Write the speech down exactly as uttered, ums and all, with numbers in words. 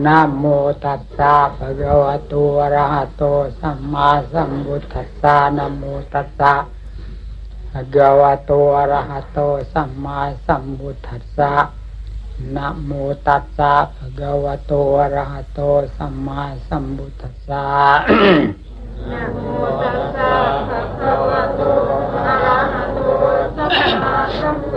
นะโมตัสสะภะคะวะโตอะระหะโตสัมมาสัมพุทธัสสะนะโมตัสสะภะคะวะโตอะระหะโตสัมมาสัมพุทธัสสะนะโมตัสสะภะคะวะโตอะระหะโตสัมมาสัมพุทธัสสะนะโมตัสสะภะคะวะโตอะระหะโตสัมมา